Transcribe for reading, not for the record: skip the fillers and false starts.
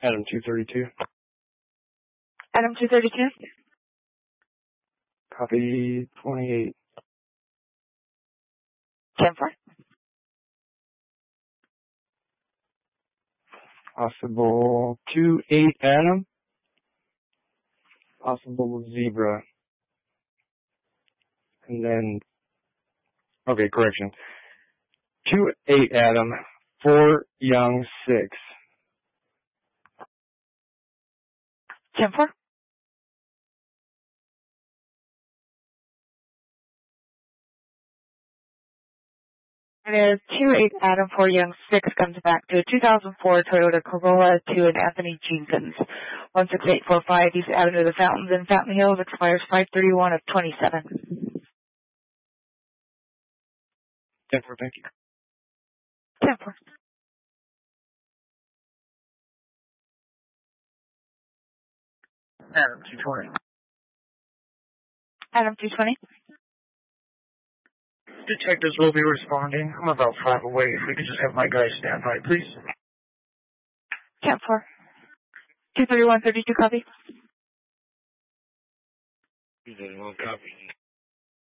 Adam 232. Adam 232. Copy 28. 10-4. Possible 2-8 Adam. Possible zebra. And then, okay, correction. 2-8 Adam. 4 young 6. 10-4. It is 2-8 Adam 4 Young 6 comes back to a 2004 Toyota Corolla to an Anthony Jenkins. 16845 East Avenue, The Fountains in Fountain Hills, expires 5/31 of 27. 10-4, thank you. 10-4. Adam 220. Adam 220. Detectives will be responding. I'm about 5 away. If we could just have my guys stand by, please. 10-4. 231-32 copy. 231 copy.